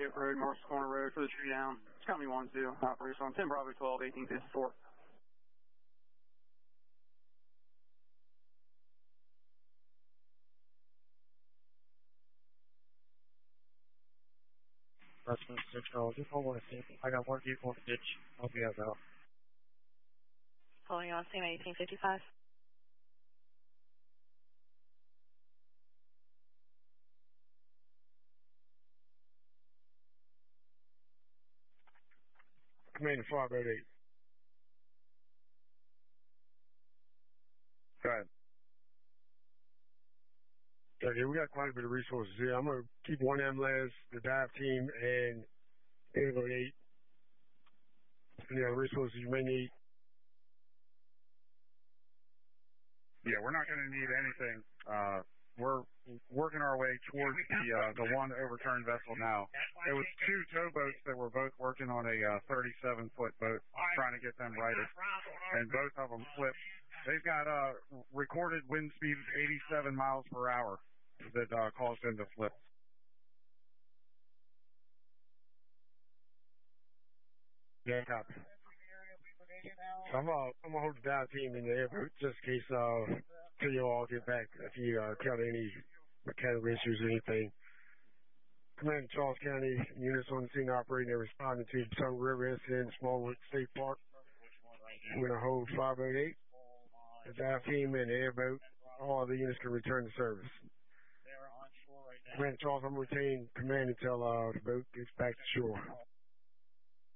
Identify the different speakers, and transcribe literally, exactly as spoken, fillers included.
Speaker 1: Hip Road, Marshall Corner Road for the tree down. It's Company one two, operation on ten Bravo twelve, eighteen fifty-four.
Speaker 2: That's Central. Just hold on a second. I got one vehicle in the ditch. I'll be out now.
Speaker 3: Following on scene eighteen fifty-five.
Speaker 2: Commander five eight eight. Go ahead. Okay, we got quite a bit of resources here. I'm going to keep one ambulance, the dive team, and eight oh eight. Any other resources you may need?
Speaker 4: Yeah, we're not going to need anything. Uh, we're working our way towards the uh, the one overturned vessel now. It was two towboats that were both working on a uh, thirty-seven foot boat, trying to get them righted, and both of them flipped. They've got uh, recorded wind speeds eighty-seven miles per hour that uh, caused them to flip.
Speaker 2: Yeah, copy. So I'm gonna I'm gonna hold the dive team in the airport just in case uh till you all get back if you uh got any mechanical issues or anything. Command Charles County units on the scene operating. They're responding to the Tongue River incident in Smallwood State Park. We're gonna hold five eight eight. The dive team and the airboat. All the units can return to service. Command Charles, I'm retaining command until uh the boat gets back to shore.